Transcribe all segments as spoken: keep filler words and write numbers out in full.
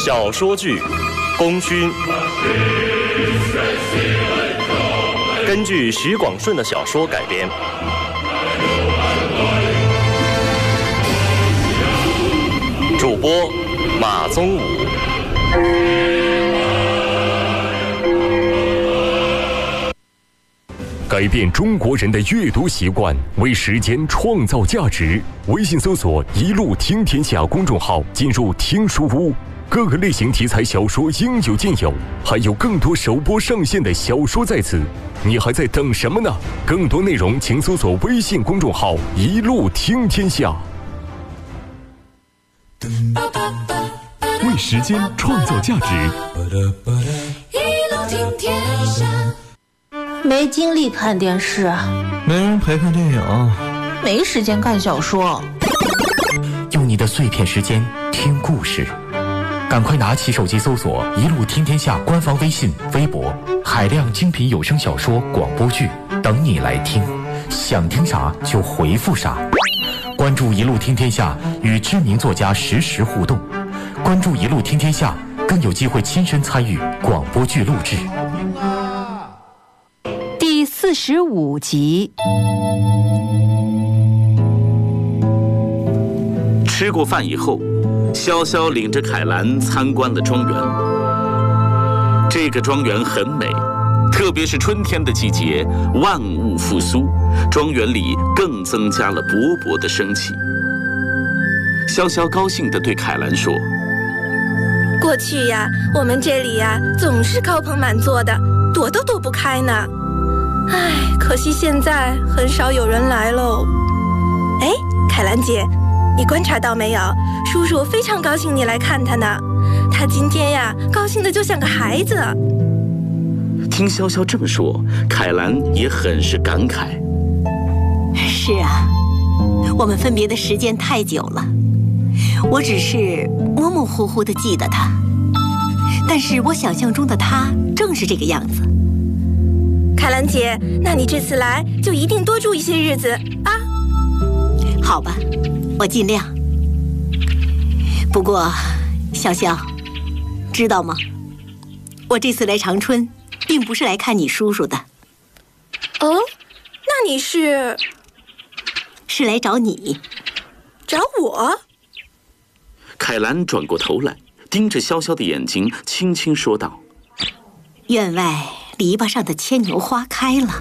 小说剧《功勋》，根据许广顺的小说改编。主播马宗武。 改变中国人的阅读习惯，为时间创造价值。微信搜索“一路听天下”公众号，进入听书屋，各个类型题材小说应有尽有，还有更多首播上线的小说在此。你还在等什么呢？更多内容请搜索微信公众号“一路听天下”。为时间创造价值， 一路听天下。 没精力看电视， 没人陪看电影， 没时间看小说。 用你的碎片时间听故事，赶快拿起手机搜索“一路听天下”官方微信、微博，海量精品有声小说、广播剧等你来听，想听啥就回复啥。关注“一路听天下”，与知名作家实时互动。关注“一路听天下”，更有机会亲身参与广播剧录制。 第四十五集。 吃过饭以后，潇潇领着凯兰参观了庄园。这个庄园很美，特别是春天的季节，万物复苏，庄园里更增加了勃勃的生气。潇潇高兴地对凯兰说： 过去呀，我们这里呀总是高朋满座的，躲都躲不开呢。唉，可惜现在很少有人来喽。哎，凯兰姐，你观察到没有？叔叔非常高兴你来看他呢。他今天呀，高兴的就像个孩子。 听潇潇这么说，凯兰也很是感慨。 是啊，我们分别的时间太久了，我只是模模糊糊的记得他，但是我想象中的他正是这个样子。 凯兰姐，那你这次来就一定多住一些日子啊。 好吧，我尽量。不过，潇潇，知道吗？我这次来长春，并不是来看你叔叔的。 哦，那你是？ 是来找你。 找我？ 凯兰转过头来，盯着潇潇的眼睛，轻轻说道： 院外篱笆上的牵牛花开了。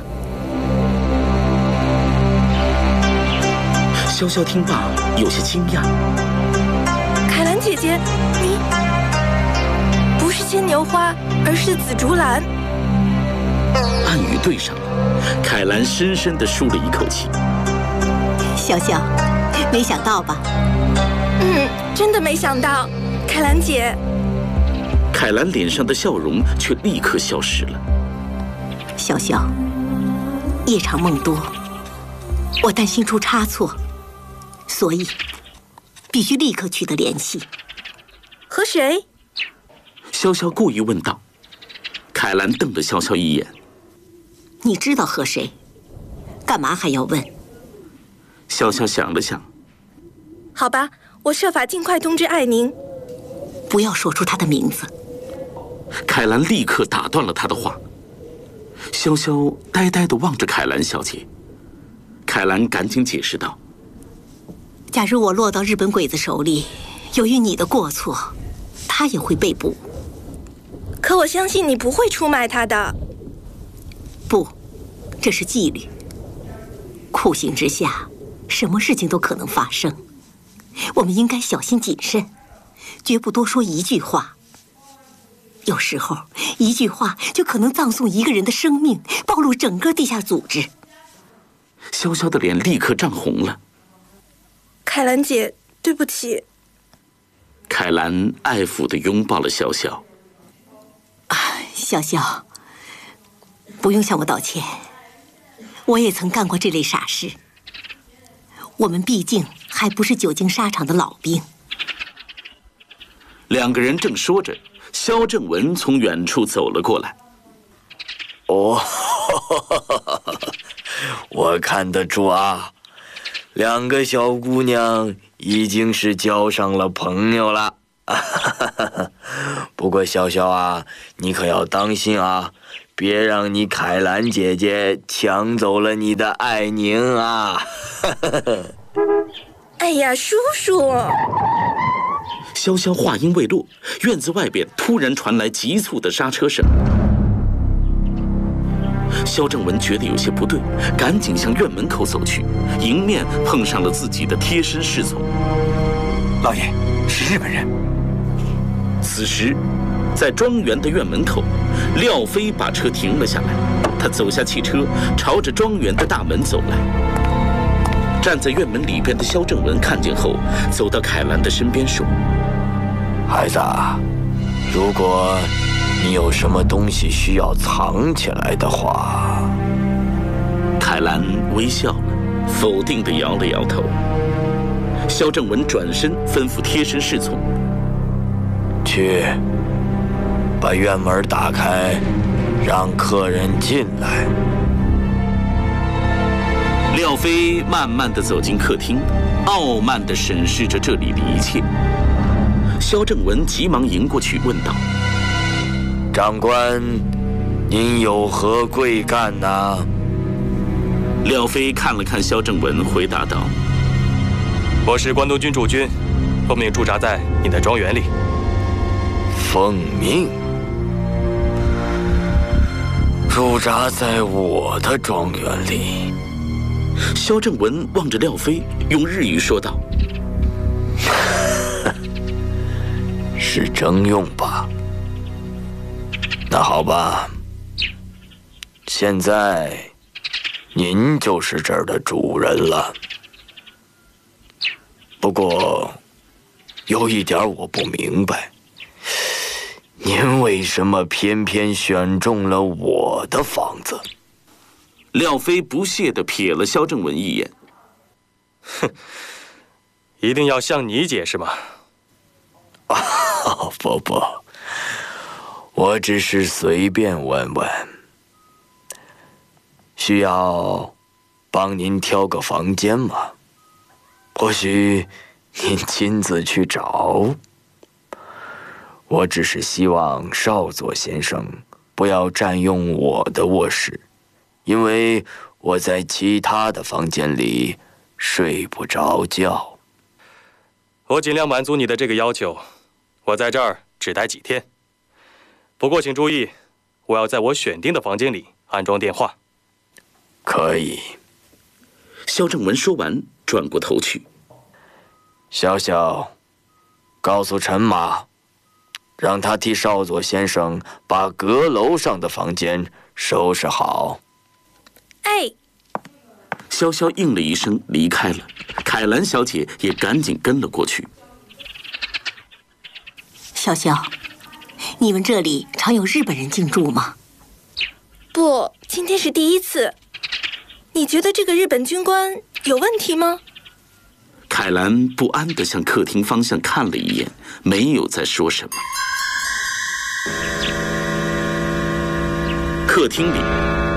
潇潇听罢有些惊讶。 凯兰姐姐，你不是牵牛花，而是紫竹兰。 暗语对上了，凯兰深深地舒了一口气。 潇潇，没想到吧？ 嗯，真的没想到，凯兰姐。 凯兰脸上的笑容却立刻消失了。 潇潇，夜长梦多，我担心出差错，所以必须立刻取得联系。 和谁？ 潇潇故意问道。凯兰瞪了潇潇一眼。 你知道和谁？干嘛还要问？ 潇潇想了想。 好吧，我设法尽快通知艾宁。 不要说出他的名字。 凯兰立刻打断了他的话。潇潇呆呆地望着凯兰小姐。凯兰赶紧解释道： 假如我落到日本鬼子手里，由于你的过错，他也会被捕。 可我相信你不会出卖他的。 不，这是纪律。酷刑之下，什么事情都可能发生，我们应该小心谨慎，绝不多说一句话。有时候一句话就可能葬送一个人的生命，暴露整个地下组织。 潇潇的脸立刻涨红了。 凯兰姐，对不起。 凯兰爱抚地拥抱了潇潇。 啊，潇潇，不用向我道歉，我也曾干过这类傻事。我们毕竟还不是久经沙场的老兵。 两个人正说着，萧正文从远处走了过来。 哦，我看得出啊，两个小姑娘已经是交上了朋友了。 不过潇潇啊，你可要当心啊，别让你凯兰姐姐抢走了你的爱宁啊！ 哎呀，叔叔！ 潇潇话音未落，院子外边突然传来急促的刹车声。萧正文觉得有些不对，赶紧向院门口走去，迎面碰上了自己的贴身侍从。 老爷，是日本人。 此时，在庄园的院门口，廖飞把车停了下来。他走下汽车，朝着庄园的大门走来。站在院门里边的萧正文看见后，走到凯兰的身边说：“ 孩子，如果你有什么东西需要藏起来的话。” 凯兰微笑了，否定地摇了摇头。萧正文转身吩咐贴身侍从：“ 去，把院门打开，让客人进来。” 廖飞慢慢地走进客厅，傲慢地审视着这里的一切。萧正文急忙迎过去问道：“ 长官，您有何贵干呢？” 廖飞看了看萧正文，回答道：“ 我是关东军驻军，奉命驻扎在你的庄园里。” 奉命驻扎在我的庄园里？ 萧正文望着廖飞，用日语说道：“ 是征用吧？那好吧，现在您就是这儿的主人了。不过有一点我不明白，您为什么偏偏选中了我的房子？” 廖飞不屑地瞥了萧正文一眼：“ 哼，一定要向你解释吗？”“ 啊，不不，我只是随便问问。需要帮您挑个房间吗？或许您亲自去找。我只是希望少佐先生不要占用我的卧室，因为我在其他的房间里睡不着觉。”“ 我尽量满足你的这个要求。我在这儿只待几天，不过请注意，我要在我选定的房间里安装电话。”“ 可以。” 萧正文说完，转过头去：“ 小小，告诉陈马，让他替少佐先生把阁楼上的房间收拾好。”“ 哎。” 潇潇应了一声，离开了。凯兰小姐也赶紧跟了过去。 “潇潇，你们这里常有日本人进驻吗？”“ 不，今天是第一次。你觉得这个日本军官有问题吗？” 凯兰不安地向客厅方向看了一眼，没有再说什么。客厅里，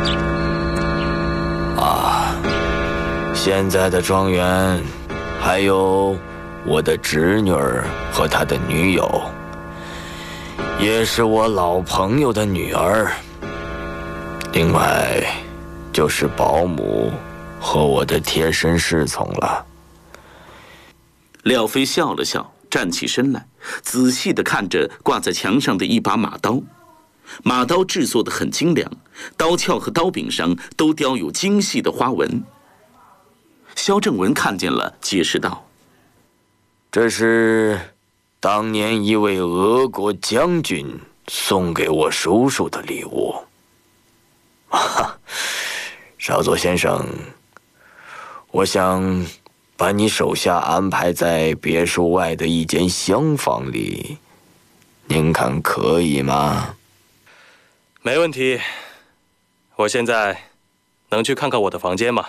啊，现在的庄园还有我的侄女儿和她的女友，也是我老朋友的女儿，另外就是保姆和我的贴身侍从了。” 廖飞笑了笑，站起身来，仔细地看着挂在墙上的一把马刀。马刀制作得很精良，刀鞘和刀柄上都雕有精细的花纹。萧正文看见了，解释道：“ 这是当年一位俄国将军送给我叔叔的礼物。哈，少佐先生，我想把你手下安排在别墅外的一间厢房里，您看可以吗？”“ 没问题。我现在能去看看我的房间吗？”“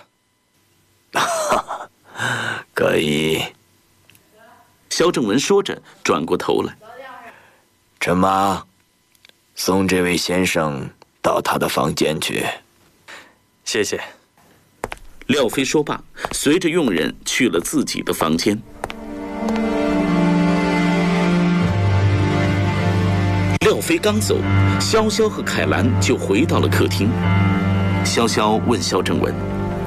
可以。” 萧正文说着，转过头来：“ 陈妈，送这位先生到他的房间去。”“ 谢谢。” 廖飞说罢，随着佣人去了自己的房间。 廖飞刚走，潇潇和凯兰就回到了客厅。潇潇问萧正文：“